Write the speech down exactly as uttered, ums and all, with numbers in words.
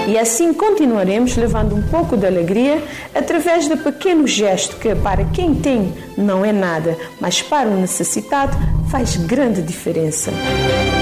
E assim continuaremos levando um pouco de alegria através de pequeno gesto que, para quem tem, não é nada, mas para o necessitado faz grande diferença.